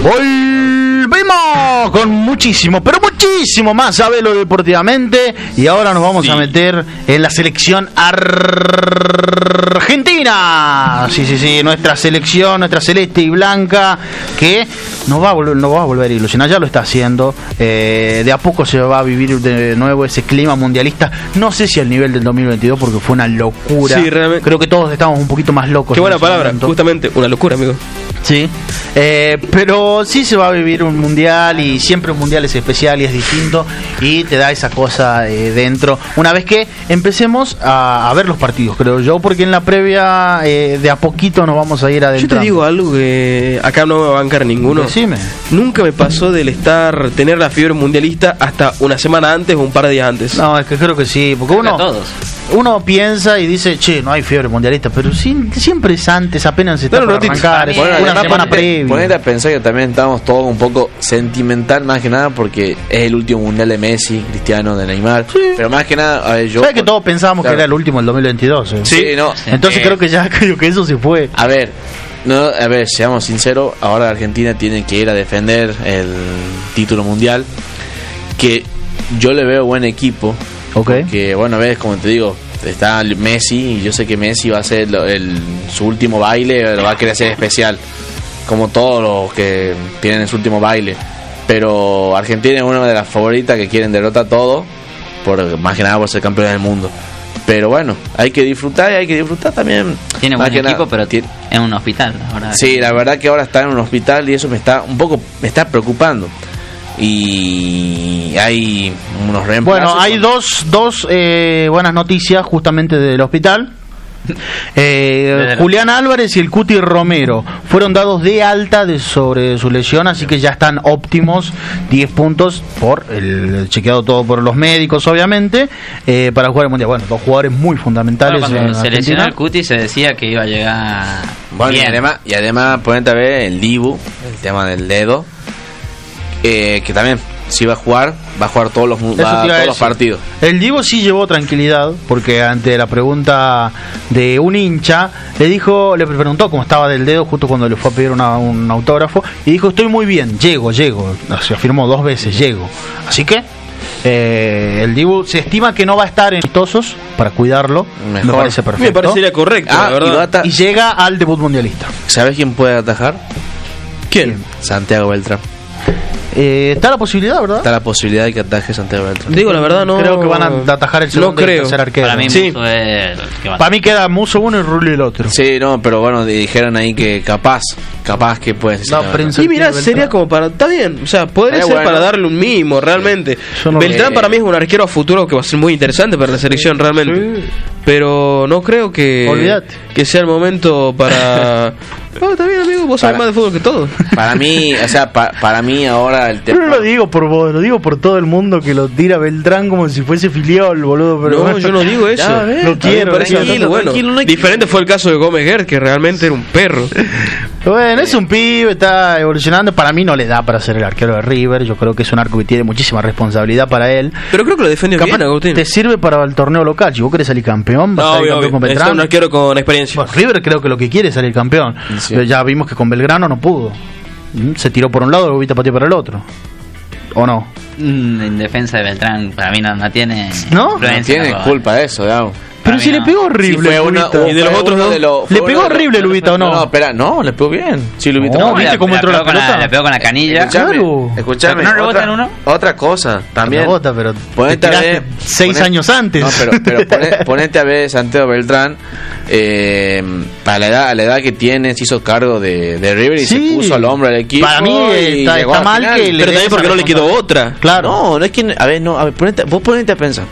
Volvemos con muchísimo, pero muchísimo más a Velo Deportivamente. Y ahora nos vamos a meter en la selección argentina. Sí, nuestra selección, nuestra celeste y blanca, que nos va a volver a ilusionar. Ya lo está haciendo. De a poco se va a vivir de nuevo ese clima mundialista. No sé si al nivel del 2022, porque fue una locura. Sí, realmente. Creo que todos estamos un poquito más locos. Qué buena palabra, justamente, una locura, amigo. Sí, pero sí se va a vivir un mundial, y siempre un mundial es especial y es distinto, y te da esa cosa dentro una vez que empecemos a ver los partidos, creo yo, porque en la previa de a poquito nos vamos a ir adentrando. Yo te digo algo que acá no me va a bancar ninguno. Decime. Nunca me pasó del tener la fiebre mundialista hasta una semana antes o un par de días antes. No, es que creo que sí, porque uno piensa y dice, che, no hay fiebre mundialista, pero siempre es antes, apenas se está por arrancar, una semana previa. Ponete a pensar que también estamos todos un poco sentimental, más que nada, porque es el último mundial de Messi, Cristiano, de Neymar. Sí. Pero más que nada, a ver, ¿sabes que todos pensábamos que era el último del 2022? Sí, no. Entonces creo que eso se fue. A ver, seamos sinceros, ahora Argentina tiene que ir a defender el título mundial, que yo le veo buen equipo. Okay. Porque, bueno, ves, como te digo, está Messi, y yo sé que Messi va a hacer su último baile, lo va a querer hacer especial, como todos los que tienen su último baile. Pero Argentina es una de las favoritas que quieren derrotar todo, más que nada por ser campeones del mundo. Pero bueno, hay que disfrutar, y hay que disfrutar también. Tiene buen equipo, pero en un hospital ahora. Sí, la verdad que ahora está en un hospital, y eso me está preocupando. Y hay unos reemplazos. Bueno, hay dos buenas noticias justamente del hospital. Julián Álvarez y el Cuti Romero fueron dados de alta sobre su lesión, así que ya están óptimos, 10 puntos por el chequeado todo por los médicos, obviamente, para jugar el mundial. Bueno, dos jugadores muy fundamentales. Cuando se lesionó el Cuti se decía que iba a llegar bien. Y además ponete a ver el Dibu, el tema del dedo, que también si va a jugar todos los partidos. El Divo sí llevó tranquilidad, porque ante la pregunta de un hincha le preguntó cómo estaba del dedo justo cuando le fue a pedir un autógrafo, y dijo: estoy muy bien, llego. Se afirmó 2 veces, llego. Así que el Dibu se estima que no va a estar en amistosos para cuidarlo. Mejor. Me parece perfecto. Me parecería correcto, la verdad. Y llega al debut mundialista. ¿Sabes quién puede atajar? ¿Quién? Santiago Beltrán. Está la posibilidad, ¿verdad? Está la posibilidad de que ataje Santiago Beltrán. Digo la verdad, no creo que van a atajar el segundo. No creo. Y tercer arquero. Para mí sí. Para mí queda Musso uno y Rulli el otro. Sí, no, pero bueno, dijeron ahí que capaz que puede ser. Y mira, sería como para... Está bien, o sea, podría ser para darle un mínimo, realmente. Beltrán para mí es un arquero a futuro que va a ser muy interesante para la selección, realmente. Sí. Pero no creo que sea el momento para... No, está bien, amigo, vos sabés más de fútbol que todo. Para mí, o sea, para mí ahora el tema... Yo no lo digo por vos, lo digo por todo el mundo que lo tira Beltrán como si fuese filial, boludo. Pero no, bueno, yo no digo eso. Lo quiero. Bueno, diferente fue el caso de Gómez Guerra, que realmente era un perro. Bueno, es un pibe, está evolucionando. Para mí no le da para ser el arquero de River. Yo creo que es un arco que tiene muchísima responsabilidad para él. Pero creo que lo defiende bien, Agustín. Te sirve para el torneo local. Si vos querés salir campeón, vas a salir campeón con Beltrán. Es un arquero con experiencia. Bueno, River creo que lo que quiere es salir campeón. Sí. Ya vimos que con Belgrano no pudo. Se tiró por un lado y Bobita pateó para el otro. ¿O no? En defensa de Beltrán, para mí no tiene... ¿No? No tiene culpa de eso, digamos. Pero si le pegó horrible. Y de los otros dos. ¿Le pegó horrible Lubita o no? No, espera, no, le pegó bien. Sí, Lubita. No, ¿viste cómo entró la pelota? Le pegó con la canilla. Escuchame. ¿No rebota en uno? Otra cosa, también. Rebota, pero ponete a ver 6 años antes. No, pero ponete a ver Santiago Beltrán. Para la edad que tiene, se hizo cargo de River y se puso al hombro al equipo. Para mí está mal que le... Pero también porque no le quedó otra. Claro. No es que... A ver, ponete a pensar.